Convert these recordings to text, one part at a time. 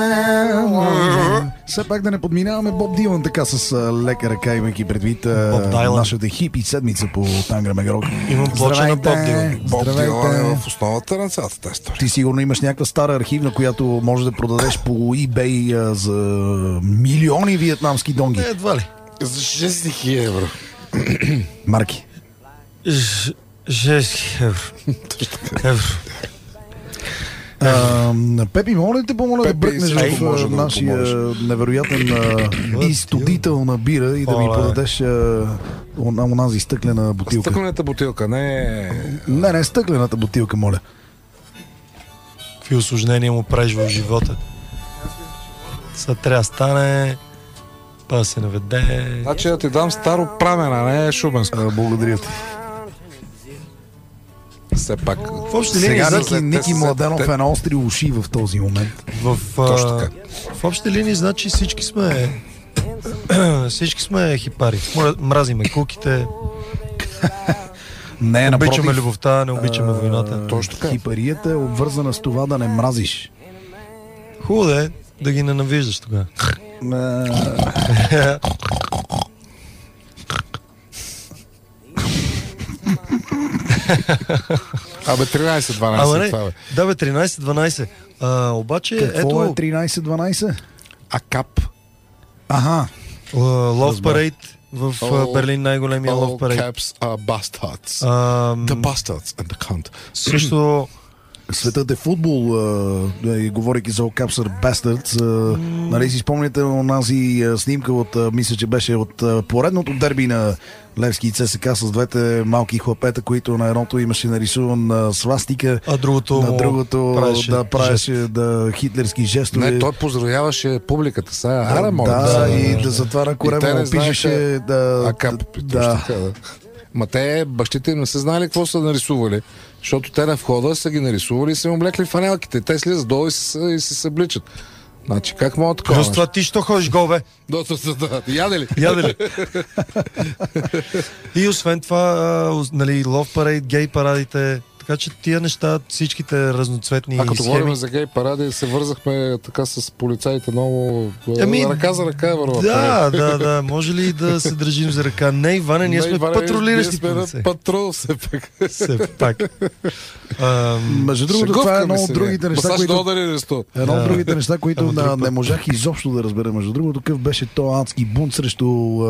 Все пак да не подминаваме Боб Дилан така с лека ръка, имайки предвид нашата хипи седмица по Тангра Мегарок. Имам плоча на Боб Дилан. Боб Дилан е в основата на цялата тази история. Ти сигурно имаш някаква стара архивна, която може да продадеш по eBay за милиони виетнамски донги. Едва ли. За 6000 евро. Марки. 6 евро. Пепи, моля ли те помоля да бръкнеш в да нашия невероятен изтодител на бира и да ми подадеш онази стъклена бутилка. Стъклената бутилка, Не, стъклената бутилка, моля. Какви усложнения му правиш в живота? Сега трябва да стане, па да се наведе. Значи да ти дам старо прамена, не шубенско. Благодаря ти. Все пак. В общи линии, Сега Ники Младенов е на остри уши в този момент. Точно така. В общи линии, значи всички сме хипари. Мразиме куките. Не, обичаме любовта, не обичаме войната. Точно така. Хипарията е обвързана с това да не мразиш. Хубаво да ги ненавиждаш тогава. Абе 13-12 това бе. Да бе, 13-12. Обаче, какво е 13-12? АКАП. Аха. Love Parade в Берлин, най-големия Love Parade. All caps are bastards. The bastards and the cunt. Също Светът е футбол, говорейки за All Caps are Bastards. Нали си спомняте онази снимка от, мисля, че беше от поредното дерби на Левски и ЦСКА с двете малки хлапета, които на едното имаше нарисуван свастика, а другото на другото правеше хитлерски жестове. Не, той поздравяваше публиката сега. И да затваря корема пишеше АКАП. Ма те, бащите им не са знали какво са нарисували, защото те на входа са ги нарисували и са им облекли фанелките. Те слизат долу и се събличат. Значи, как мога такова? Плюс това ти що ходиш гол, бе? Яде ли? И освен това, нали, Love Parade, гей парадите, така че тия неща, всичките разноцветни схеми. А като говорим за гей паради, се вързахме така с полицаите много ръка за ръка. Да, може ли да се държим за ръка? Не, Иване, ние сме патрулиращи полицаи. Патрул все пак. Между другото, това е едно от другите неща, които не можах изобщо да разбера. Между другото, какъв беше то адски бунт срещу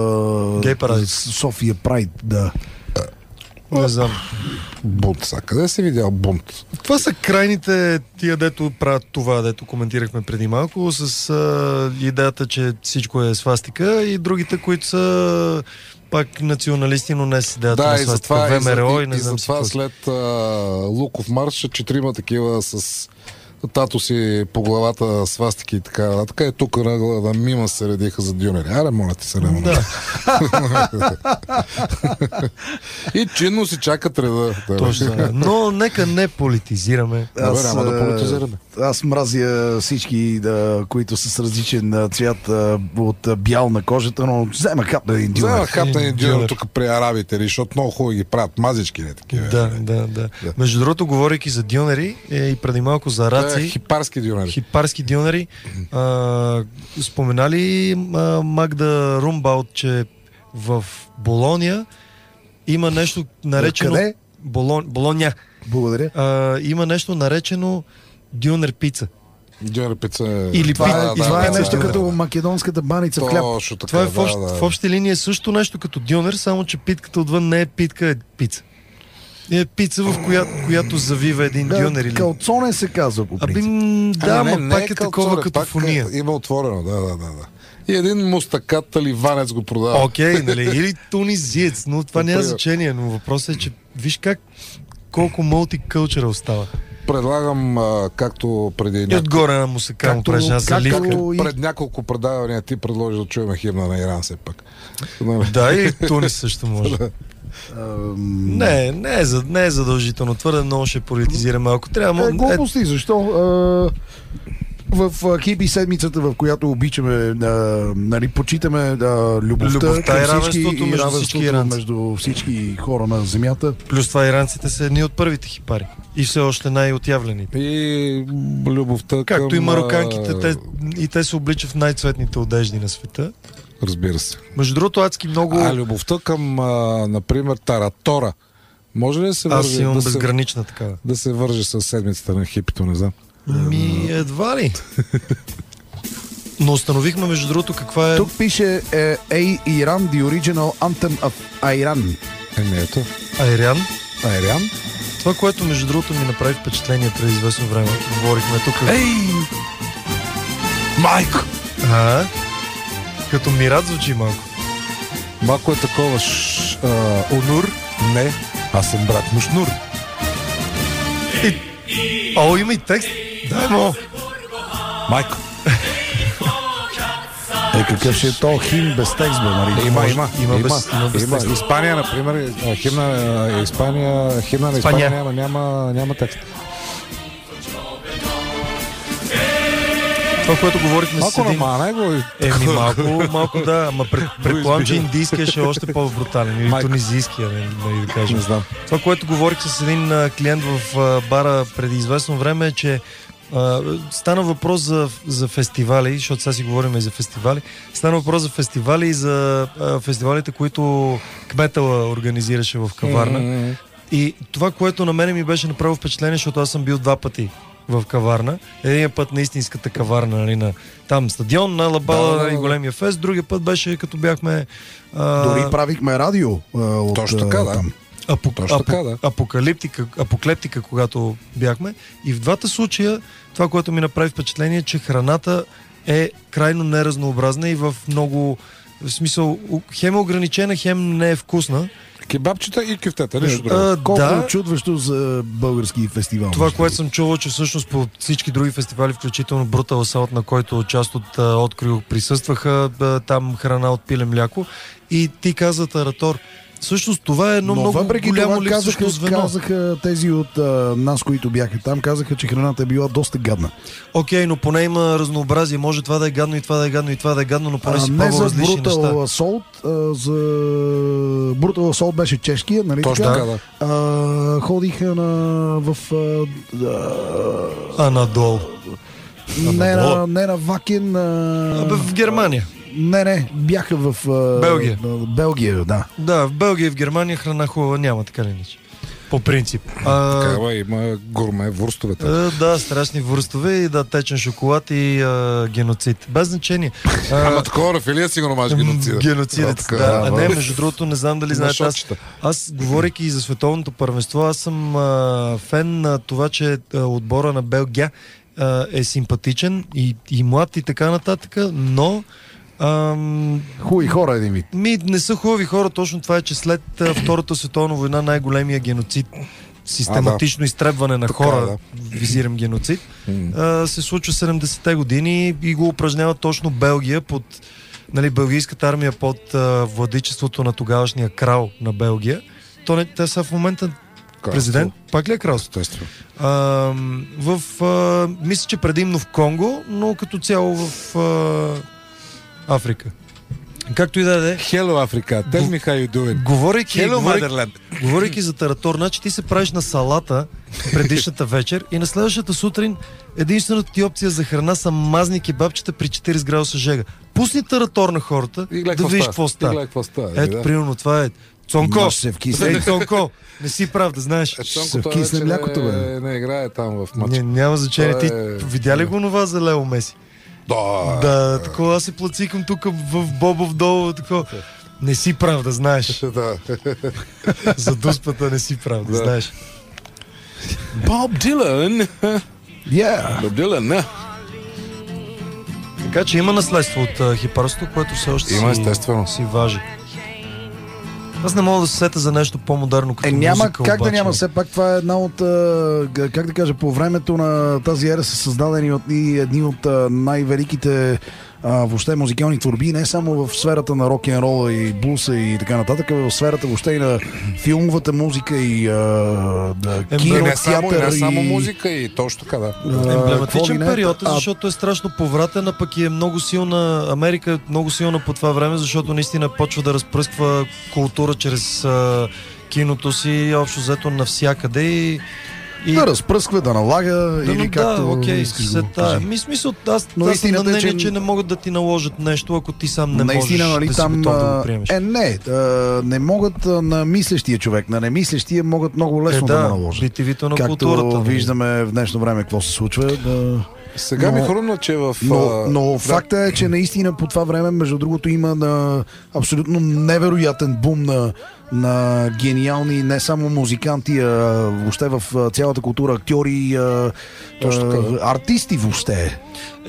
София Прайд, да. Не знам. Бунт, къде си видял бунт? Това са крайните тия, дето правят това, дето коментирахме преди малко, с идеята, че всичко е свастика, и другите, които са пак националисти, но не с идеята на свастика. ВМРО и не знам. И затова след Луков марш, 4 такива с тато си по главата свастики и така. Така е тук на мима се редиха за дюнери. Аре, моля ти се, Лемон. Да. И чинно си чакат реда. Точно. Но нека не политизираме. Няма да политизираме. Аз мразя всички, които са с различен цвят от бял на кожата, но взема хап на един дюнер. Взема хап на един дюнер тук при арабите, защото много хубаво ги правят мазички. Да. Между другото, говорейки за дюнери и преди малко за раци. Хипарски дюнери. Споменали Магда Румбаут, че в Болония има нещо наречено... Къде? Болония. Благодаря. Има нещо наречено дюнер пица. Дюнер пица. Или това е нещо като македонската баница в хляб. Това е в общи линии също нещо като дюнер, само че питката отвън не е питка, е пица. Е пица, в която завива един дюнер. Или... Калцоне се казва по принцип. Но пак е такова като фуния. Има отворено, да. И един мустакат ливанец го продава. Окей, нали? Или тунизиец, но това няма значение. Но въпросът е, че виж колко мултикълчъра остава. Предлагам, както преди... И отгоре на мусака му прежа заливка. Пред няколко предавания ти предложи да чуем химна на Иран все пак. Да, и Тунис също може. Не е задължително. Твърде много ще политизираме. Ако трябва... Глупости, защо? В хипи седмицата, в която обичаме, нали, почитаме любовта и равенството между всички хора на земята. Плюс това иранците са едни от първите хипари. И все още най-отявлените. И любовта както към... и мароканките, те се обличат в най-цветните одежди на света. Разбира се. Между другото, адски много... любовта към, например, Таратора. Може ли да се върже? Аз имам безгранична такава. Да се върже с седмицата на хипито, не знам. Едва ли. Но установихме, между другото, каква е... Тук пише Iran, the original anthem of Iran. Ето. Айран? Това, което, между другото, ми направи впечатление преди известно време. Говорихме тук. Майко! Като Мират звучи малко. Малко е такова Онур? Не, аз съм брат му Шнур. Има и текст. Дай му! Майко! Какъв ще е то химн без текст, бе, Мари? Има без текст. Испания, например, химна на Испания няма текст. Това, което говорихме малко с един... Малко, да. Ама предполагам, че индийския ще е още по-брутален. Или тунизийския, да кажем. Не знам. Това, което говорих с един клиент в бара преди известно време е, че стана въпрос за фестивали, защото сега си говорим и за фестивали. Стана въпрос за фестивали и за фестивалите, които Кметала организираше в Каварна. И това, което на мене ми беше направило впечатление, защото аз съм бил 2 пъти в Каварна. Един път на истинската Каварна, нали, на там стадион, на Лабала и големия фест. Другия път беше като бяхме... Дори правихме радио. Точно така, да. Апоклептика, когато бяхме. И в двата случая това, което ми направи впечатление, е, че храната е крайно неразнообразна и в много... В смисъл, хем е ограничена, хем не е вкусна. Кебабчета и кюфтета, нещо друго. Колко чудващо за български фестивал. Това, което съм чувал, че всъщност по всички други фестивали, включително Brutal Assault, на който част от Открил присъстваха, там храна от пиле мляко. И ти каза, Таратор, всъщност това е едно много голямо липсващо звено. Казаха тези от нас, които бяха там, казаха, че храната е била доста гадна. Окей, но поне има разнообразие. Може това да е гадно и това да е гадно и това да е гадно, но поне си пробва различни неща. Не за Brutal Assault, за Brutal Assault беше чешкия, нали? Точно така? Да. Ходиха Анадол. Не на Вакен. В Германия. Не, бяха в Белгия. Белгия, да. Да, в Белгия и в Германия храна хубава няма, така ли нищо. По принцип. Такава има гурме вурстовете. Да, страшни вурстове и течен шоколад и геноцид. Без значение. Ама такова рафилия сигурно маш геноцида. Геноцидът, да. Не, между другото, не знам дали знаете. Аз говорейки и за световното първенство, аз съм фен на това, че отбора на Белгия е симпатичен и млад и така нататък, но хубави хора един вид. Не са хубави хора, точно това е, че след Втората световна война най-големия геноцид, систематично изтребване на хора, визирам геноцид, се случва 70-те години и го упражнява точно Белгия под, нали, белгийската армия под владичеството на тогавашния крал на Белгия. Те са в момента президент, пак ли е кралство? Мисля, че предимно в Конго, но като цяло в Африка. Както и да е. Hello, Африка. Tell me how you doing. Говорейки за Таратор, значи ти се правиш на салата предишната вечер и на следващата сутрин единствената ти опция за храна са мазни кебабчета при 40 градуса жега. Пусни Таратор на хората, да видиш какво става. Ето, примерно, това е Цонко. Цонко, не си прав, да знаеш. Се вкисне млякото, бе. Не играе там в матча. Няма значение. Ти видя ли го това за Лео Меси? Да, такова аз се плацикам тук в Бобов долу, такова. Не си прав, да знаеш. За дуспата не си прав, да знаеш. Боб Дилан. Боб Дилан, Така че има наследство от хипарството, което все още си важи. Аз не мога да се сета за нещо по-модерно като няма музика, как обаче. Да няма, все пак това е една от, как да кажа, по времето на тази ера са създадени едни от най-великите въобще музикални творби, не само в сферата на рок-н-рола и блуса и така нататък, а в сферата въобще и на филмовата музика и кино, театър. Не само музика и точно така, да. Емблематичен период, защото е страшно повратен, а пък е много силна. Америка е много силна по това време, защото наистина почва да разпръсква култура чрез киното си, общо взето навсякъде и да разпръсква, да налага или както искаш да го смисъл, аз съм на мнение, че не могат да ти наложат нещо, ако ти сам не можеш нали, да си готов да го приемеш. Не могат на мислещия човек, на немислещия могат много лесно да наложат. Битивито на както културата. Както виждаме в днешно време какво се случва. Сега ми хрумна, че Но факта е, че наистина по това време, между другото, има абсолютно невероятен бум на гениални не само музиканти, а въобще в цялата култура, актьори, артисти въобще.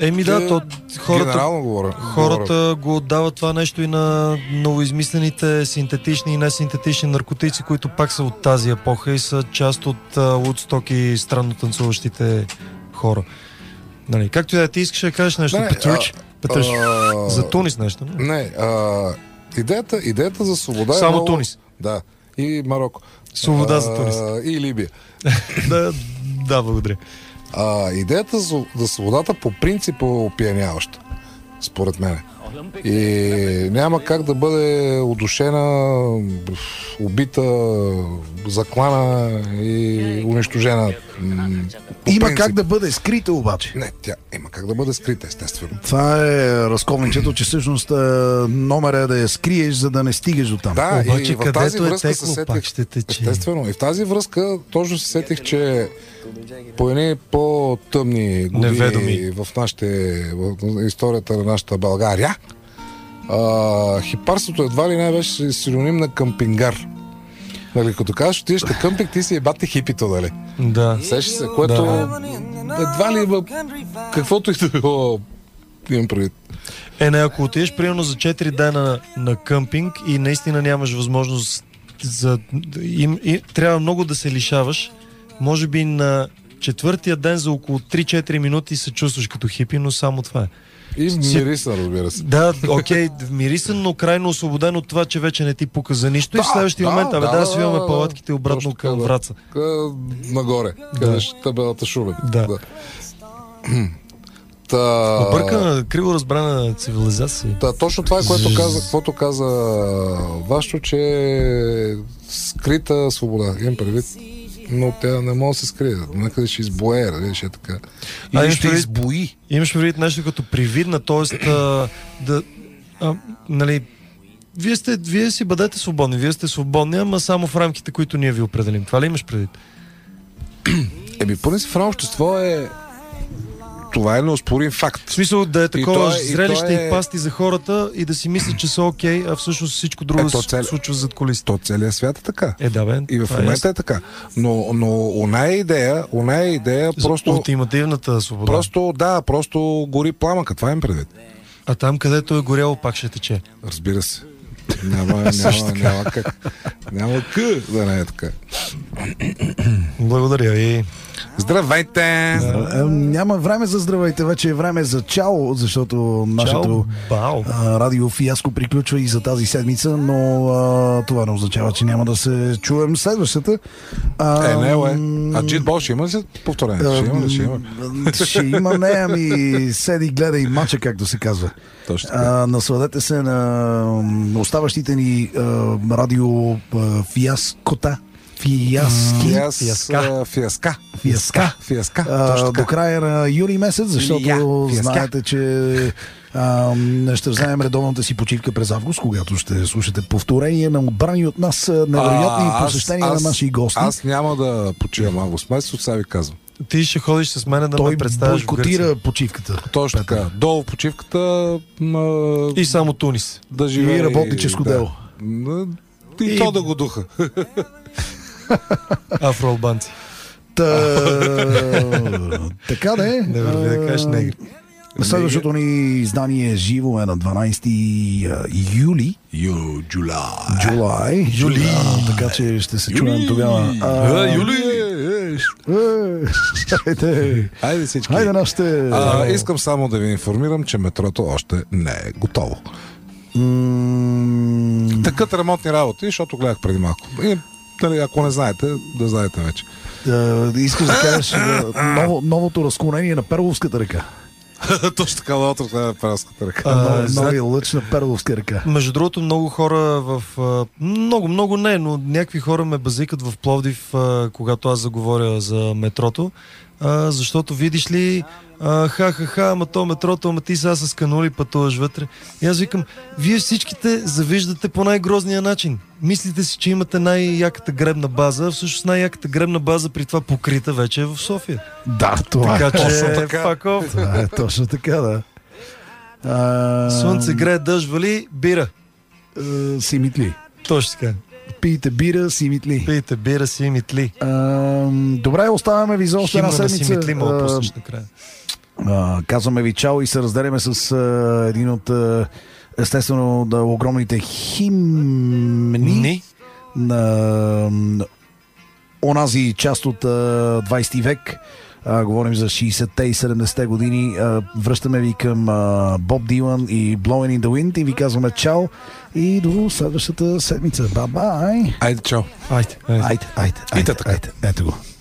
Хората го отдават това нещо и на новоизмислените синтетични и несинтетични наркотици, които пак са от тази епоха и са част от Woodstock и странно танцуващите хора. Нали, както и да ти искаш да кажеш нещо, Петрич, за Тунис нещо. Не, идеята за свобода само е Тунис. Да, и Марокко. Свобода за Тунис. И Либия. Да, благодаря. Идеята за свободата по принцип е опияняваща, според мен. И няма как да бъде удушена, убита, заклана и унищожена. Има как да бъде скрита обаче. Не, тя има как да бъде скрита, естествено. Това е разковничето, че всъщност номер е да я скриеш, за да не стигаш до там. Да, обаче и в тази връзка се сетих, естествено, и в тази връзка точно се сетих, че по едни по-тъмни години в историята на нашата България, хипарството едва ли не беше синоним на къмпингар. Нали, като казваш, отидеш на къмпинг, ти си ебате хипито, нали? Да. Сещаш се, което едва ли има каквото и да било имам предвид. Ако отидеш примерно за 4 дена на къмпинг и наистина нямаш възможност трябва много да се лишаваш, може би на четвъртия ден за около 3-4 минути се чувстваш като хипи, но само това е. И мирисан, разбира се. Да, окей, мирисан, но крайно освободен от това, че вече не ти пука за нищо. И в следващия момент, свиваме палатките обратно към Враца. Нагоре, къдеш табелата Шумен. Да. Объркана, криво разбрана цивилизация. Точно това е, което каза Вашо, че е скрита свобода. Имам предвид. Но тя не може да се скрие. Някъде ще избое, ще е така. Или ще избои. Имаш предвид нещо като привидна, т.е. нали, вие си бъдете свободни, вие сте свободни, ама само в рамките, които ние ви определим. Това ли имаш предвид? Поне си в едно общество това е неоспорим факт. В смисъл да е такова зрелище и пасти за хората и да си мислят, че са окей, а всъщност всичко друго се случва зад колисите. То целият свят е така. И в момента е така. Но оная идея просто... Ултимативната свобода. Просто гори пламъка. Това им предвид. А там, където е горяло, пак ще тече. Разбира се. Няма как. Няма да не е така. Благодаря и... Здравейте! Няма време за здравейте, вече е време за чао, защото нашето радио фиаско приключва и за тази седмица, но това не означава, че няма да се чуем следващата. Джитбол ще има ли повторение? Ще има, седи, гледай мача, както се казва. Насладете се на оставащите ни радио фиаскота. Фиаска. До края на юли месец, защото знаете, че ще вземем редовната си почивка през август, когато ще слушате повторение на отбрани от нас невероятни посещения на наши гости. Аз няма да почивам август месец, от сега ви казвам. Ти ще ходиш с мен да ме представяш в Гърция. Той бойкотира почивката. Точно така. Долу почивката и само Тунис. Да живее и работническо дело. И то да го духа. Афроалбанци. Така да е. Не върви да кажеш негри. Следващото ни издание живо е на 12 юли. Юли. Така че ще се чуем тогава. виж. Хайде всички. Хайде нашите... Искам само да ви информирам, че метрото още не е готово. Такът ремонтни работи, защото гледах преди малко. И, ако не знаете, да знаете вече. Искаш да кажеш новото разклонение на Перловската река. Точно така, новото разклонение на Перловската река. Новия лъч на Перловска река. Между другото, много хора много не, но някакви хора ме базикат в Пловдив, когато аз заговоря за метрото, защото видиш ли, ама то метрото, ама ти сега с канули пътуваш вътре. И аз викам, вие всичките завиждате по най-грозния начин. Мислите си, че имате най-яката гребна база, всъщност най-яката гребна база при това покрита вече е в София. Да, това така, е точно така. Fuck off. Това е точно така, да. Слънце грее, дъжд вали, бира. Симитли. Точно така. Пийте бира, симитли. Пийте бира, симитли. Добре, оставяме ви за още една седмица. Симитли, мога пуснеш накрая. Казваме ви чао и се разделяме с един от естествено огромните химни на онази част от 20 век. Говорим за 60-те и 70-те години. Връщаме ви към Боб Дилан и Blowing in the Wind и ви казваме чао и до следващата седмица. Бай-бай! Айде, чао! Айде. Ето го.